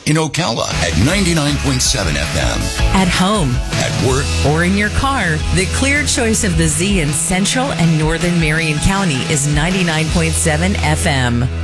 in Ocala at 99.7 FM. At home, At work, or in your car, the clear choice of the Z in Central and Northern Marion County is 99.7 FM.